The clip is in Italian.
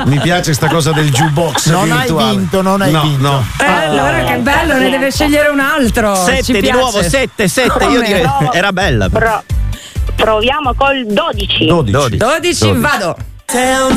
Mi piace sta cosa del jukebox Non virtuale. hai vinto, non hai vinto. No. Allora che bello, ne deve scegliere un altro. Ci 7 di piace. nuovo, 7, io Come? direi era bella. Proviamo col 12. 12, vado.